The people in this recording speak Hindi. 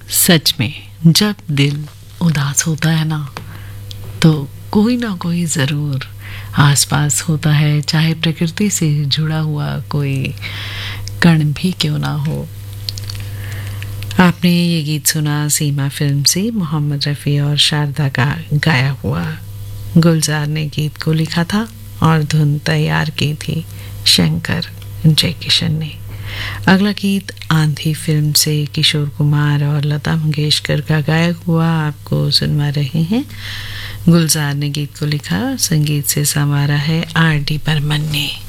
सच में जब दिल उदास होता है ना, तो कोई ना कोई ज़रूर आसपास होता है, चाहे प्रकृति से जुड़ा हुआ कोई कण भी क्यों ना हो। आपने ये गीत सुना सीमा फिल्म से, मोहम्मद रफ़ी और शारदा का गाया हुआ। गुलजार ने गीत को लिखा था और धुन तैयार की थी शंकर जयकिशन ने। अगला गीत आंधी फिल्म से किशोर कुमार और लता मंगेशकर का गाया हुआ आपको सुनवा रहे हैं। गुलजार ने गीत को लिखा, संगीत से संवारा है आर डी बर्मन ने।